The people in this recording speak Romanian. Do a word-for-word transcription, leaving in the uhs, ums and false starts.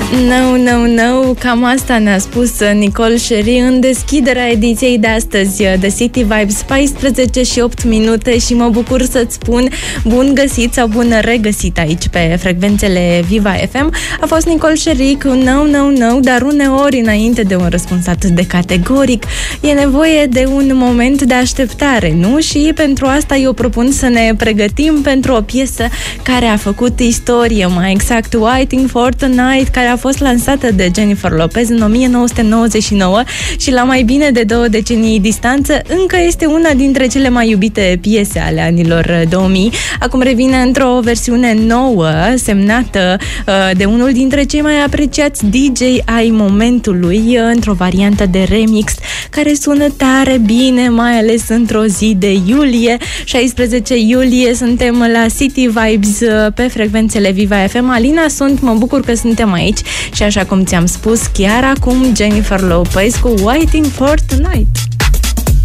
No, no, no, cam asta ne-a spus Nicole Sherry în deschiderea ediției de astăzi de City Vibes, paisprezece și opt minute, și mă bucur să-ți spun bun găsit sau bun regăsit aici pe frecvențele Viva F M. A fost Nicole Sherry cu No, no, no, dar uneori înainte de un răspuns atât de categoric e nevoie de un moment de așteptare, nu? Și pentru asta eu propun să ne pregătim pentru o piesă care a făcut istorie, mai exact Waiting for Tonight, care a fost lansată de Jennifer Lopez în o mie nouă sute nouăzeci și nouă și la mai bine de două decenii distanță încă este una dintre cele mai iubite piese ale anilor două mii. Acum revine într-o versiune nouă, semnată uh, de unul dintre cei mai apreciați D J ai momentului, uh, într-o variantă de remix care sună tare bine, mai ales într-o zi de iulie. șaisprezece iulie suntem la City Vibes uh, pe frecvențele Viva F M. Alina sunt, mă bucur că suntem aici și așa cum ți-am spus chiar acum, Jennifer Lopez cu Waiting for Tonight.